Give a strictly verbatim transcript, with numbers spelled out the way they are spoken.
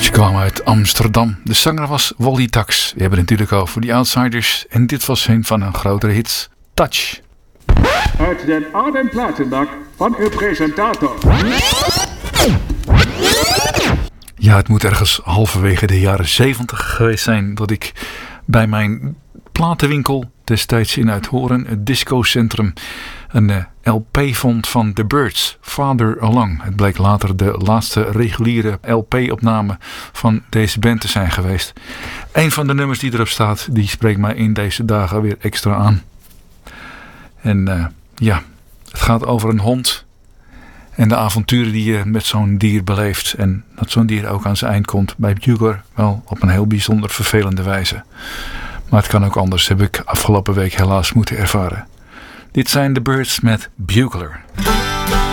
Ze kwamen uit Amsterdam. De zanger was Wally Tax. We hebben het natuurlijk over The Outsiders. En dit was een van hun grotere hits, Touch. Uit den oude platenbak van uw presentator. Ja, het moet ergens halverwege de jaren zeventig geweest zijn dat ik bij mijn platenwinkel destijds in Uithoren, het discocentrum, een uh, L P vond van The Byrds, Farther Along. Het bleek later de laatste reguliere L P-opname van deze band te zijn geweest. Een van de nummers die erop staat, die spreekt mij in deze dagen weer extra aan. En uh, ja, het gaat over een hond en de avonturen die je met zo'n dier beleeft. En dat zo'n dier ook aan zijn eind komt bij Bugler, wel op een heel bijzonder vervelende wijze. Maar het kan ook anders, heb ik afgelopen week helaas moeten ervaren. Dit zijn The Byrds met Bugler.